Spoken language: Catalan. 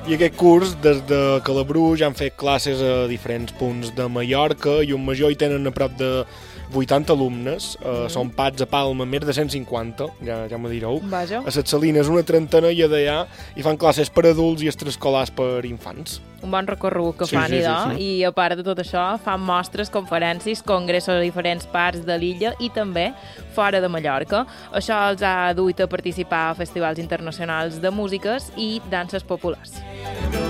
I aquest curs, des de Calabrús, han fet classes a diferents punts de Mallorca i un major hi tenen a prop de 80 alumnes. Són Pats a Palma, més de 150, ja me direu. Vaja. A Ses Salines una trentena i a Deià hi fan classes per adults i extraescolars per infants. Un bon recorregut que Sí, fan, sí, idò. sí. I a part de tot això, fan mostres, conferències, congressos a diferents parts de l'illa i també fora de Mallorca. Això els ha duit a participar a festivals internacionals de músiques i danses populars.